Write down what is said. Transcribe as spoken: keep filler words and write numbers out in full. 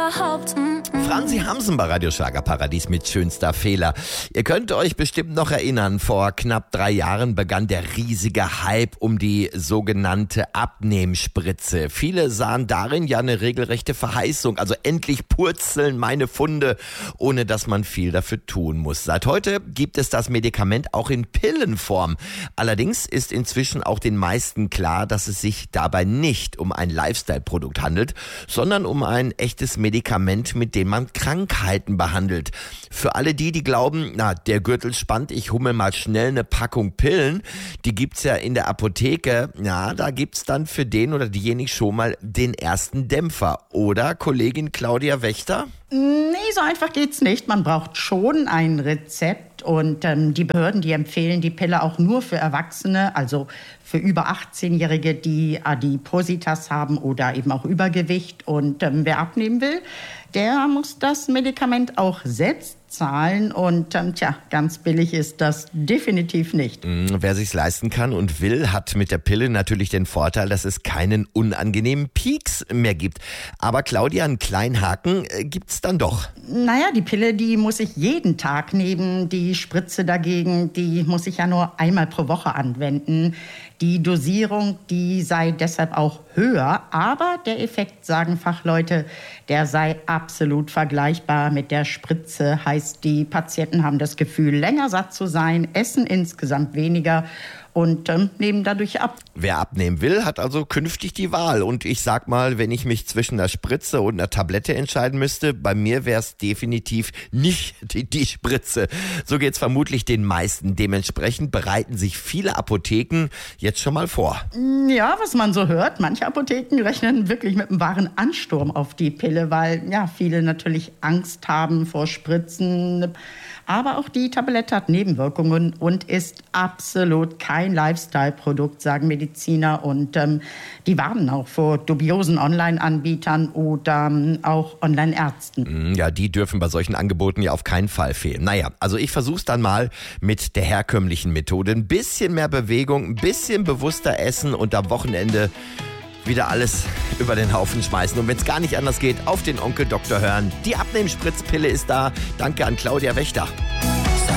überhaupt? Mm -mm. Franzi Hamsen bei Radio Schlagerparadies mit Schönster Fehler. Ihr könnt euch bestimmt noch erinnern, vor knapp drei Jahren begann der riesige Hype um die sogenannte Abnehmspritze. Viele sahen darin ja eine regelrechte Verheißung, also endlich purzeln meine Funde, ohne dass man viel dafür tun muss. Seit heute gibt es das Medikament auch in Pillenform. Allerdings ist inzwischen auch den meisten klar, dass es sich dabei nicht um ein Lifestyle-Produkt handelt, sondern um ein echtes Medikament, mit dem man Krankheiten behandelt. Für alle die, die glauben, na, der Gürtel spannt, ich hummel mal schnell eine Packung Pillen, die gibt's ja in der Apotheke, ja, da gibt's dann für den oder diejenige schon mal den ersten Dämpfer. Oder, Kollegin Claudia Wächter? Nee, so einfach geht's nicht. Man braucht schon ein Rezept und ähm, die Behörden, die empfehlen die Pille auch nur für Erwachsene, also für über achtzehnjährige, die Adipositas haben oder eben auch Übergewicht. Und ähm, wer abnehmen will, der muss das Medikament auch selbst zahlen und ähm, tja, ganz billig ist das definitiv nicht. Wer sich's leisten kann und will, hat mit der Pille natürlich den Vorteil, dass es keinen unangenehmen Pieks mehr gibt. Aber Claudia, einen kleinen Haken äh, gibt's dann doch. Naja, die Pille, die muss ich jeden Tag nehmen. Die Spritze dagegen, die muss ich ja nur einmal pro Woche anwenden. Die Dosierung, die sei deshalb auch höher, aber der Effekt, sagen Fachleute, der sei absolut vergleichbar mit der Spritze. Heißt, die Patienten haben das Gefühl, länger satt zu sein, essen insgesamt weniger und ähm, nehmen dadurch ab. Wer abnehmen will, hat also künftig die Wahl. Und ich sag mal, wenn ich mich zwischen einer Spritze und einer Tablette entscheiden müsste, bei mir wäre es definitiv nicht die, die Spritze. So geht's vermutlich den meisten. Dementsprechend bereiten sich viele Apotheken jetzt schon mal vor. Ja, was man so hört, manche Apotheken rechnen wirklich mit einem wahren Ansturm auf die Pille, weil ja viele natürlich Angst haben vor Spritzen. Aber auch die Tablette hat Nebenwirkungen und ist absolut kein Lifestyle-Produkt, sagen Mediziner. Und ähm, die warnen auch vor dubiosen Online-Anbietern oder ähm, auch Online-Ärzten. Ja, die dürfen bei solchen Angeboten ja auf keinen Fall fehlen. Naja, also ich versuch's dann mal mit der herkömmlichen Methode. Ein bisschen mehr Bewegung, ein bisschen bewusster essen und am Wochenende wieder alles über den Haufen schmeißen. Und wenn es gar nicht anders geht, auf den Onkel Doktor hören. Die Abnehmspritzpille ist da. Danke an Claudia Wächter.